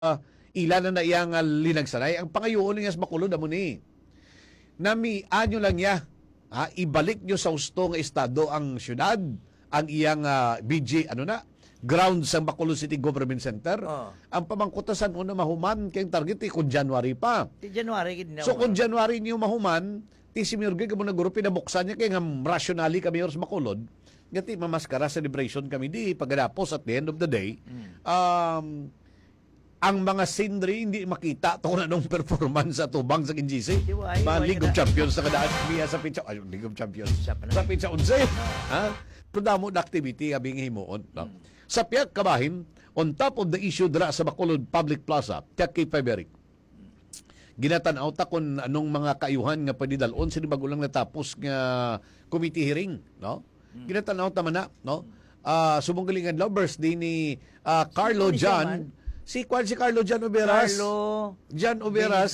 ilan na iyang linagsanay. Ang pangayoon niya sa Bacolod amo ni. Nami anyo lang niya. Ibalik nyo sa husto nga estado ang syudad, ang iyang ground sa Bacolod City Government Center. Ang pamangkutasan una mahuman kayong target kung January pa. January So kung January niyo mahuman, ti si Mayor Greg mo na grupo pinabuksan niya kaya nga rationally kami sa Bacolod. Ngati mamaskara celebration kami di pagkatapos at the end of the day. Ang mga sindri hindi makita ito na nung performance sa tubang sa NGC. League of Champions na kadaan niya sa pitsa. League of Champions. Sa pitsa 11. Pero damo na activity abing himuon. Sa piyak kabahin, on top of the issue dra sa Bacolod Public Plaza, tiyak kay Feberic. Ginatanaw ta kung anong mga kaayuhan nga padidalon sila bago lang natapos nga committee hearing. No? Ginatanaw ta man na. No? Subong galingan lovers din ni Carlo John. Si Carlo Jan Uberas. Jan Uberas.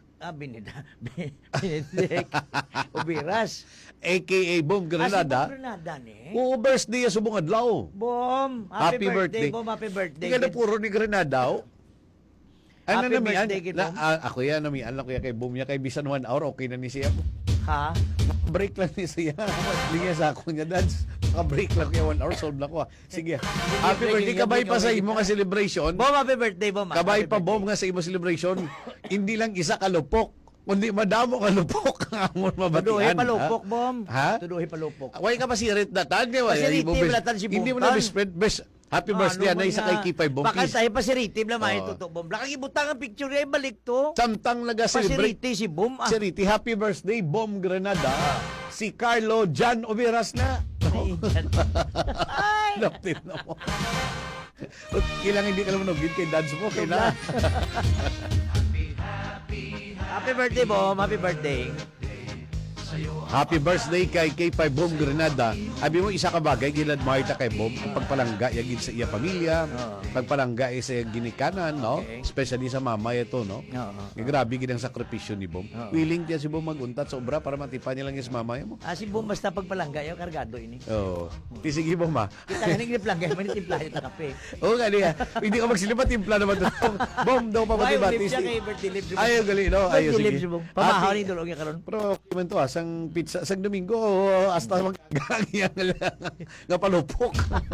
Benedict Uberas. A.K.A. Bom Granada. Granada ni. birthday sa subong adlaw. Bom, happy birthday. Bom, happy birthday. Hindi ka na puro ni Granada. Happy birthday, Bom. Ako yan, namian lang kuya kay Bom niya. Kay bisan 1 hour, okay na ni siya. Ha? Break lang ni siya. Linya sa ako niya, dads. Break lang kaya 1 hour, solve na ko. Sige. Happy birthday. Kabay pa sa imo nga celebration. Bom, happy birthday, Bom. Kabay pa, Bom, nga sa imo celebration. Hindi lang isa kalupok. Kundi madamo kalupok ang amon mabatian. Tuduhi palupok, Bom. Ha? Tuduhi palupok. Way ka pasirit datan. Pasiriti, balatan si Bom. Hindi mo na best. Happy birthday na isa kay Kipay Bom. Bakit tayo pasiriti na may tuto, Bom. Lakang ibutang ang picture ay balik to. Samtang nag-celebrate. Pasiriti si Bom. Pasiriti. Happy birthday, Bom Granada. Si Carlo Jan Uberas na. Ay! Lapit na mo. Kailangan hindi ka lang manugin kay dads mo. Kailangan. Happy birthday, Bom. Happy birthday. Happy birthday kay K5 Bom Granada. Abi mo isa ka bagay ginadmire ta kay Bom ang pagpalangga yagid sa iya pamilya, pagpalangga sa ginikanan, no? Okay. Especially sa mama ito, no? Grabe gid ang sakripisyo ni Bom. Willing tiya si Bom maguntat sa obra para matipan niya lang yung mama mo. Si Bom basta pagpalangga yung kargado ini. Oo. Sige Bom ma. Kita nga nang plangga, may timplahe ta kape. Oo nga niya. Hindi ko magsilipat timpla naman to. Bom daw pa matibati. Ayaw gali, no? Ayaw sige. Pamahaw ni dulog karon. Pero man to sang pizza sang Domingo hasta magkagang nga palupok.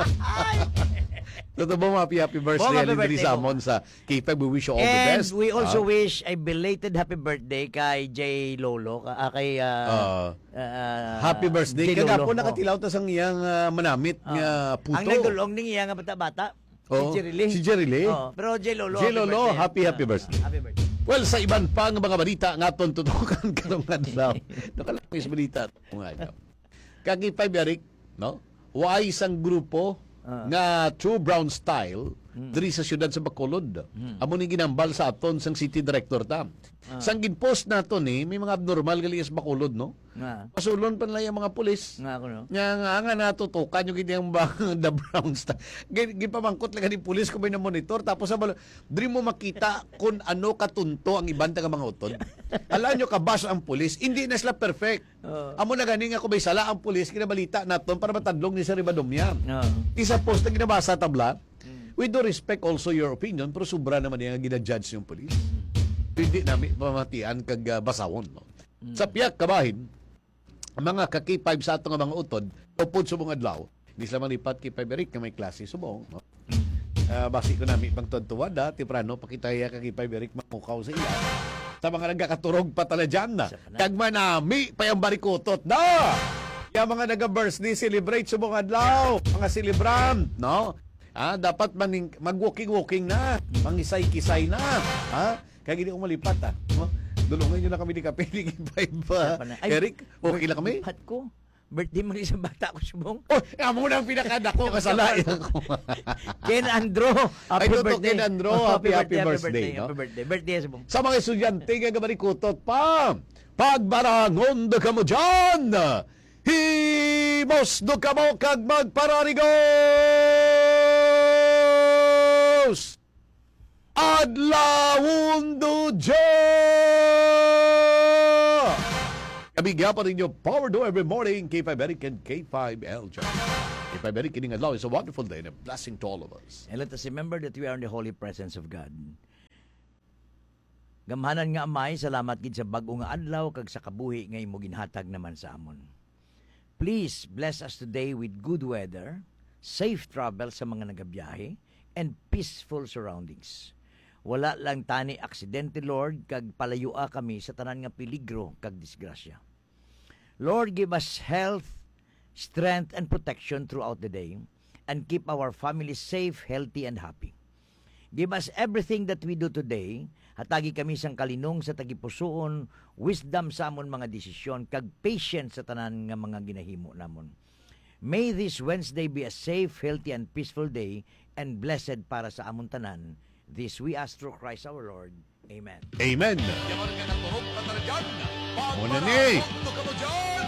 Totoo ba happy birthday Alindri Samon sa K5. We wish you all the best. And we also wish a belated happy birthday kay J. Lolo, kay happy birthday. Kagapo nakatilaw ta sang iyang manamit nga puto. Ang nagdulong ning iya nga bata-bata. Si Jerry Lee. Pero J. Lolo, happy birthday. Happy birthday. Well, sa iban pa nga mga balita nga aton tutukan karong adlaw. Nakalapis balita nga adlaw. Kagi Eric, no? Way isang grupo nga True Brown Style diri sa siyudad sa Bacolod. Amo ni ginambal sa aton sang city director ta. Sang ginpost nato ni may mga abnormal gali sa Bacolod, no? Pasulon pa nila yung mga pulis. Nga natutukan yung ganyang the brown style. Gipamangkot lang ni pulis kung may na-monitor. Tapos diri mo makita kung ano katunto ang ibang nga mga utod. Alam nyo, kabas ang pulis. Hindi na sila perfect. Amo na ganing ako may sala ang pulis. Kinabalita naton para matadlong ni Sir Ribadumya. Isa post na ginabasa tabla. We do respect also your opinion. Pero sobra naman yung ginajudge yung pulis. Hindi namin pamatian kag basawon. No? Sa piyak kabahin, mga ka-K5 sa ato nga mga utod, upod subong adlaw, hindi sila malipat kay Eric na may klase subong. No? Basi ko namin pang tuwan ti prano, pakitaya ka kay Eric mamukaw sa ila. Sa mga nagkakaturog pa tala dyan na. Kag manami, payang barikutot na! Yung mga nag-birthday celebrate subong adlaw, mga celebrant, no? Dapat mag-walking-walking na, mangisay-kisay na. Kaya hindi ko malipat, Dulungan nyo na kami ni Kape, ni K5. Eric, okay lang kami? Hat ko. Birthday mo isang bata ko subong. Amo na ang pinakada ko, kasalayan ko. Ken Andro, happy birthday. Ken Andro, happy birthday. No? Happy birthday. Birthday subong. Sa mga estudyante nga gabarikutot pa, pagbarangon do ka mo dyan, himos do ka mo kag magpararigos! Adlawon do dyan! Kabigya pa rin yung Power Do every morning, K5 Eric and K5 LJ. K5 Eric, kining adlaw is a wonderful day and a blessing to all of us. And let us remember that we are in the holy presence of God. Gamhanan nga Amay, salamat gid sa bag-o nga adlaw kag sa kabuhi nga imo ginhatag naman sa amon. Please bless us today with good weather, safe travel sa mga nagabiyahe, and peaceful surroundings. Wala lang tani aksidente, Lord, kag palayua kami sa tanan nga peligro kag disgrasya. Lord, give us health, strength, and protection throughout the day, and keep our families safe, healthy, and happy. Give us everything that we do today. Hatagi kami sang kalinong sa tagipusoon, wisdom sa amon mga desisyon, kag patience sa tanan nga mga ginahimo namon. May this Wednesday be a safe, healthy, and peaceful day, and blessed para sa amon tanan. This we ask through Christ our Lord. Amen. Amen. Muna ni.